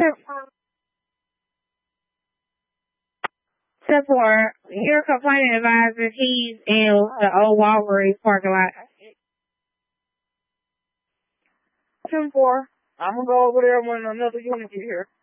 10-4. Your complaint advises he's in the old Walgreens parking lot. 10-4. I'm gonna go over there when another unit get here.